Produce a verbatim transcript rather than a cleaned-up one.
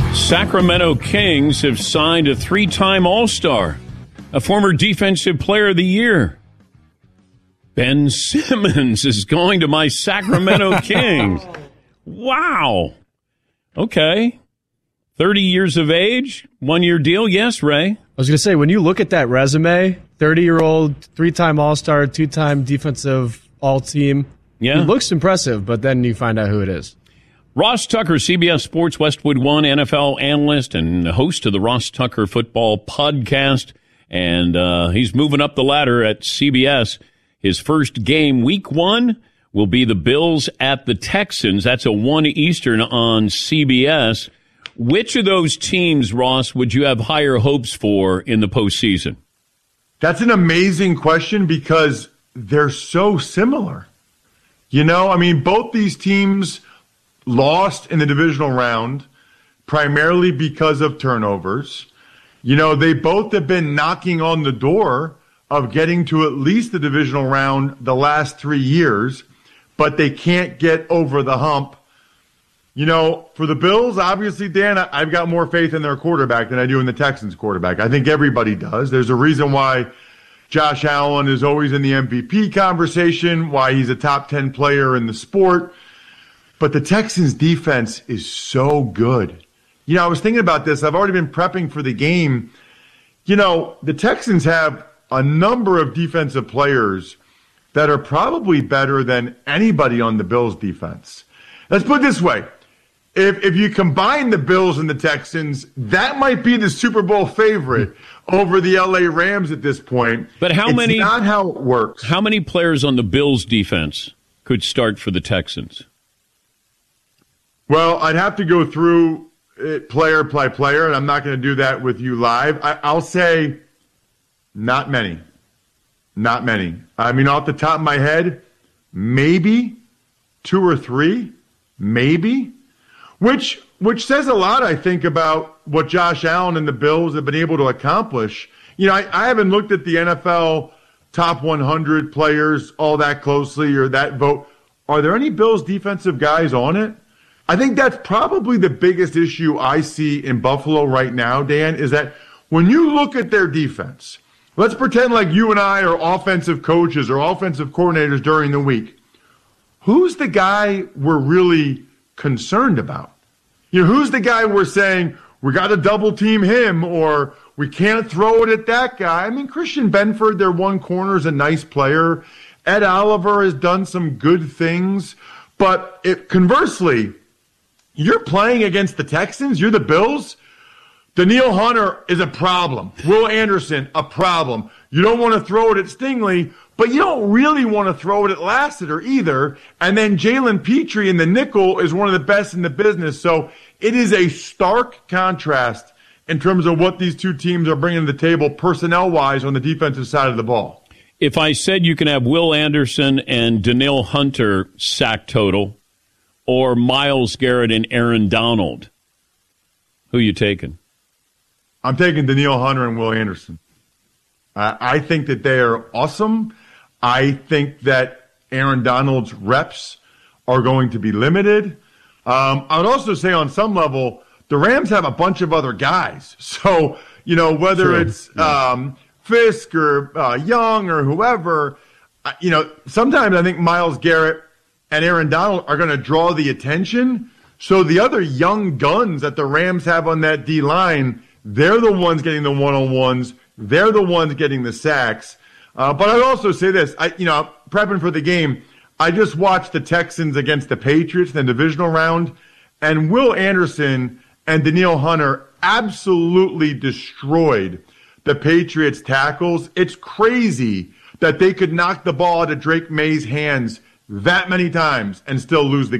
Sacramento Kings have signed a three-time All-Star, a former Defensive Player of the Year. Ben Simmons is going to my Sacramento Kings. Wow. Okay. thirty years of age, one-year deal. Yes, Ray? I was going to say, when you look at that resume, thirty-year-old, three-time All-Star, two-time defensive all-team, yeah. It looks impressive, but then you find out who it is. Ross Tucker, C B S Sports Westwood One N F L analyst and host of the Ross Tucker Football Podcast. And uh, he's moving up the ladder at C B S. His first game, week one, will be the Bills at the Texans. That's a one Eastern on C B S. Which of those teams, Ross, would you have higher hopes for in the postseason? That's an amazing question because they're so similar. You know, I mean, both these teams lost in the divisional round primarily because of turnovers. You know, they both have been knocking on the door of getting to at least the divisional round the last three years, but they can't get over the hump. You know, for the Bills, obviously, Dan, I've got more faith in their quarterback than I do in the Texans' quarterback. I think everybody does. There's a reason why Josh Allen is always in the M V P conversation, why he's a top ten player in the sport. But the Texans' defense is so good. You know, I was thinking about this. I've already been prepping for the game. You know, the Texans have a number of defensive players that are probably better than anybody on the Bills' defense. Let's put it this way. If if you combine the Bills and the Texans, that might be the Super Bowl favorite over the L A Rams at this point. But how it's many? It's not how it works. How many players on the Bills' defense could start for the Texans? Well, I'd have to go through it player by player, and I'm not going to do that with you live. I, I'll say not many. Not many. I mean, off the top of my head, maybe two or three, maybe, which which says a lot, I think, about what Josh Allen and the Bills have been able to accomplish. You know, I, I haven't looked at the N F L top one hundred players all that closely or that vote. Are there any Bills defensive guys on it? I think that's probably the biggest issue I see in Buffalo right now, Dan, is that when you look at their defense, let's pretend like you and I are offensive coaches or offensive coordinators during the week. Who's the guy we're really concerned about? You know, who's the guy we're saying we got to double team him or we can't throw it at that guy? I mean, Christian Benford, their one corner, is a nice player. Ed Oliver has done some good things. But it, conversely, you're playing against the Texans, you're the Bills. Danielle Hunter is a problem. Will Anderson, a problem. You don't want to throw it at Stingley, but you don't really want to throw it at Lassiter either. And then Jalen Petrie in the nickel is one of the best in the business. So it is a stark contrast in terms of what these two teams are bringing to the table personnel-wise on the defensive side of the ball. If I said you can have Will Anderson and Danielle Hunter sack total, or Myles Garrett and Aaron Donald, who are you taking? I'm taking Danielle Hunter and Will Anderson. Uh, I think that they are awesome. I think that Aaron Donald's reps are going to be limited. Um, I would also say on some level, the Rams have a bunch of other guys. So, you know, whether True. it's yeah. um, Fisk or uh, Young or whoever, uh, you know, sometimes I think Myles Garrett and Aaron Donald are going to draw the attention. So the other young guns that the Rams have on that D-line, they're the ones getting the one-on-ones. They're the ones getting the sacks. Uh, but I'd also say this, I, you know, prepping for the game, I just watched the Texans against the Patriots in the divisional round, and Will Anderson and Danielle Hunter absolutely destroyed the Patriots' tackles. It's crazy that they could knock the ball out of Drake May's hands that many times and still lose the game.